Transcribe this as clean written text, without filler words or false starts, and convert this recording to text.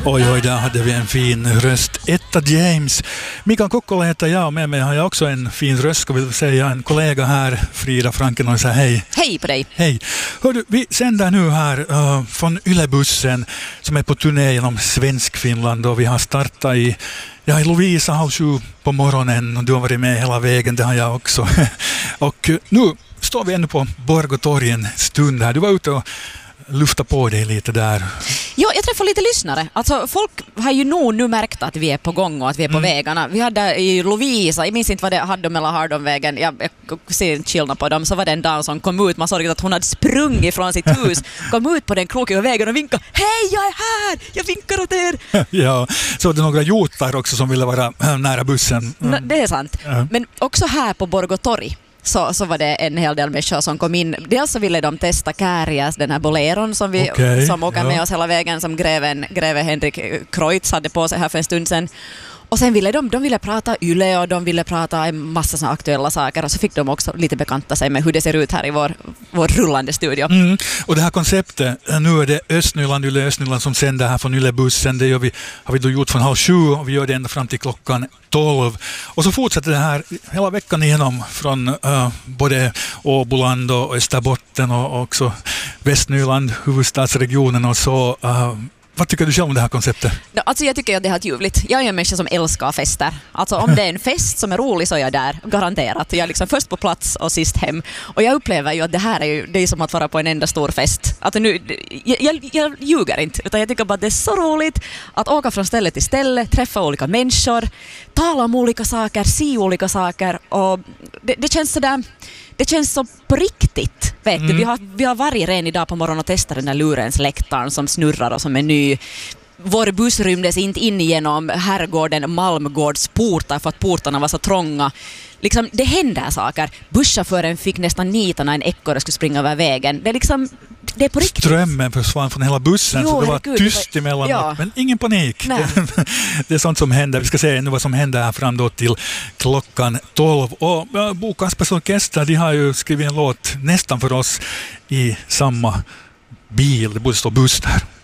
Oj, där hade vi en fin röst. Etta James. Mikael Kokkola heter jag och med mig har jag också en fin röst. Ska vi säga en kollega här, Frida Franken, och säga hej. Hej på dig. Hej. Hördu, vi sänder nu här från Yle-bussen som är på turné genom Svensk-Finland och vi har startat i Lovisa 6:30 på morgonen och du har varit med hela vägen, det har jag också. Och nu står vi ännu på Borgåtorg en stund här. Du var ute och lufta på dig lite där. Ja, jag träffar lite lyssnare. Alltså, folk har ju nog nu märkt att vi är på gång och att vi är på vägarna. Vi hade i Lovisa, jag minns inte vad det hade mellan Hardonvägen, jag ser inte skillnad på dem, så var det en dam som kom ut, man såg att hon hade sprungit från sitt hus, kom ut på den krokiga vägen och vinkade, hej, jag är här, jag vinkar åt er. Ja, så det är några jotar också som ville vara nära bussen. Det är sant. Ja. Men också här på Borgåtorg så var det en hel del människor som kom in. Dels så ville de testa Kääriäs, den här boleron som åker med oss hela vägen, som greve Henrik Kreutz hade på sig här för en stund sedan. Och sen ville de ville prata Yle och de ville prata en massa såna aktuella saker och så fick de också lite bekanta sig med hur det ser ut här i vår rullande studio. Och det här konceptet, nu är det Yle Östnyland som sänder här från Yle-bussen. Det har vi då gjort från 6:30 och vi gör det ända fram till klockan 12. Och så fortsätter det här hela veckan igenom från både Åboland och Österbotten och också Västnyland, huvudstadsregionen och så. Vad tycker du själv om det här konceptet? Alltså jag tycker att det är ljuvligt. Jag är en människa som älskar fester. Alltså om det är en fest som är rolig så är jag där, garanterat. Jag är liksom först på plats och sist hem. Och jag upplever ju att det här är som att vara på en enda stor fest. Alltså nu, jag ljuger inte, utan jag tycker bara att det är så roligt att åka från ställe till ställe, träffa olika människor, tala om olika saker, se olika saker. Och det känns sådär... Det känns så på riktigt, vet du. Vi har varit redan idag på morgonen och testat den där lurens läktaren som snurrar och som är ny. Vår buss rymdes inte in genom herrgården Malmgårds portar för att portarna var så trånga. Liksom, det händer saker. Busschauffören fick nästan nita när en ekorre skulle springa över vägen. Det är liksom, det är på riktigt. Strömmen försvann från hela bussen så det var tyst emellanåt. Ja. Men ingen panik. Det är sånt som händer. Vi ska se nu vad som händer här fram då till klockan 12. Och Bo Kaspers Orkester, de har ju skrivit en låt nästan för oss i samma bil. Det borde stå buss där.